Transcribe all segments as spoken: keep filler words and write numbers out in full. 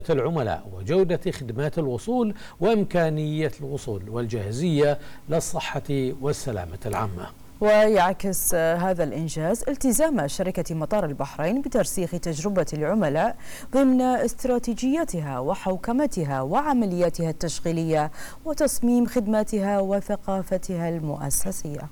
العملاء وجودة خدمات الوصول وإمكانية الوصول والجاهزية للصحة والسلامة العامة. ويعكس هذا الإنجاز التزام شركة مطار البحرين بترسيخ تجربة العملاء ضمن استراتيجيتها وحوكمتها وعملياتها التشغيلية وتصميم خدماتها وثقافتها المؤسسية.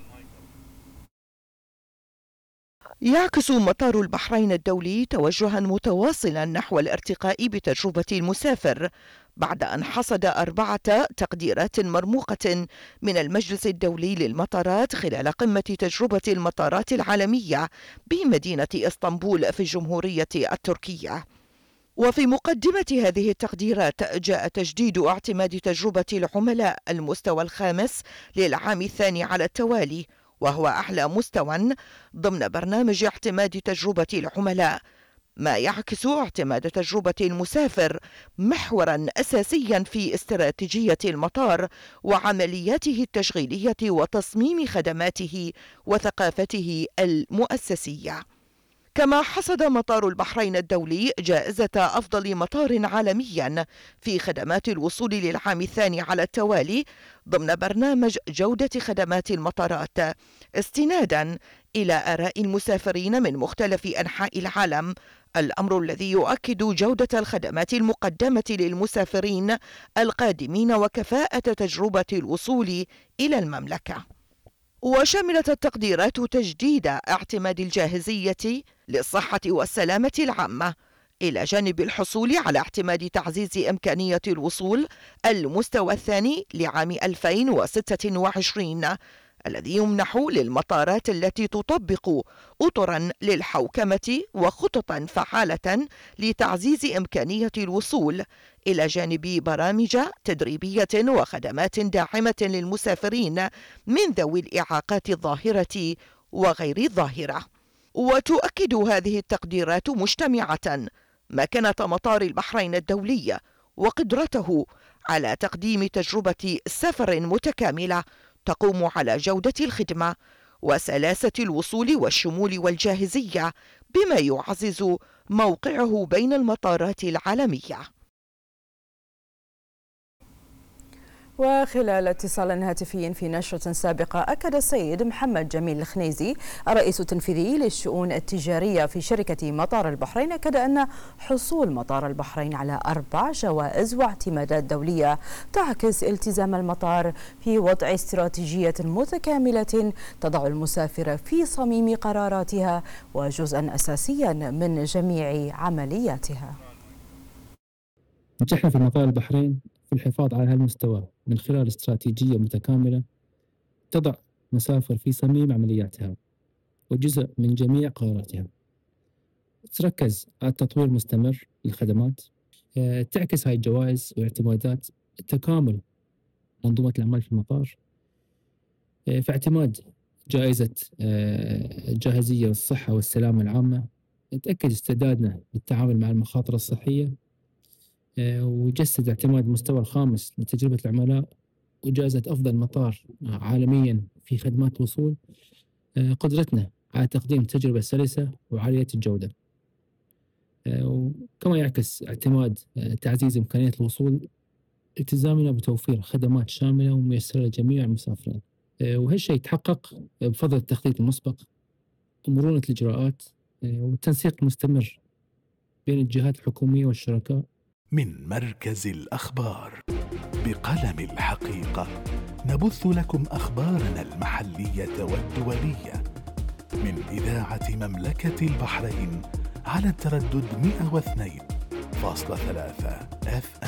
يعكس مطار البحرين الدولي توجها متواصلا نحو الارتقاء بتجربة المسافر بعد أن حصد أربعة تقديرات مرموقة من المجلس الدولي للمطارات خلال قمة تجربة المطارات العالمية بمدينة إسطنبول في الجمهورية التركية. وفي مقدمة هذه التقديرات جاء تجديد اعتماد تجربة العملاء المستوى الخامس للعام الثاني على التوالي، وهو أعلى مستوى ضمن برنامج اعتماد تجربة العملاء، ما يعكس اعتماد تجربة المسافر محورا أساسيا في استراتيجية المطار وعملياته التشغيلية وتصميم خدماته وثقافته المؤسسية. كما حصد مطار البحرين الدولي جائزة أفضل مطار عالميا في خدمات الوصول للعام الثاني على التوالي ضمن برنامج جودة خدمات المطارات، استنادا إلى آراء المسافرين من مختلف أنحاء العالم، الأمر الذي يؤكد جودة الخدمات المقدمة للمسافرين القادمين وكفاءة تجربة الوصول إلى المملكة. وشملت التقديرات تجديد اعتماد الجاهزية للصحة والسلامة العامة، إلى جانب الحصول على اعتماد تعزيز إمكانية الوصول المستوى الثاني لعام ألفين وستة وعشرين، الذي يمنح للمطارات التي تطبق أطرا للحوكمة وخططا فعالة لتعزيز إمكانية الوصول، إلى جانب برامج تدريبية وخدمات داعمة للمسافرين من ذوي الإعاقات الظاهرة وغير الظاهرة. وتؤكد هذه التقديرات مجتمعة مكانة مطار البحرين الدولي وقدرته على تقديم تجربة سفر متكاملة تقوم على جودة الخدمة وسلاسة الوصول والشمول والجاهزية، بما يعزز موقعه بين المطارات العالمية. وخلال اتصال هاتفي في نشرة سابقة، أكد السيد محمد جميل الخنيزي الرئيس التنفيذي للشؤون التجارية في شركة مطار البحرين، أكد أن حصول مطار البحرين على أربع جوائز واعتمادات دولية تعكس التزام المطار في وضع استراتيجية متكاملة تضع المسافر في صميم قراراتها وجزءا أساسيا من جميع عملياتها. نجحنا في مطار البحرين في الحفاظ على هذا المستوى من خلال استراتيجية متكاملة تضع مسافر في صميم عملياتها وجزء من جميع قراراتها، تركز على التطوير المستمر للخدمات، تعكس هاي الجوائز واعتمادات تكامل منظومة الأعمال في المطار، في اعتماد جائزة الجاهزية والصحة والسلامة العامة، تأكد استعدادنا للتعامل مع المخاطر الصحية، وجسد اعتماد المستوى الخامس لتجربة العملاء وجائزة أفضل مطار عالميا في خدمات الوصول، قدرتنا على تقديم تجربة سلسة وعالية الجودة. وكما يعكس اعتماد تعزيز إمكانية الوصول التزامنا بتوفير خدمات شاملة وميسرة لجميع المسافرين، وهالشيء يتحقق بفضل التخطيط المسبق ومرونة الإجراءات والتنسيق المستمر بين الجهات الحكومية والشركاء. من مركز الأخبار بقلم الحقيقة نبث لكم أخبارنا المحلية والدولية من إذاعة مملكة البحرين على التردد مئة واثنين فاصلة ثلاثة أف أم.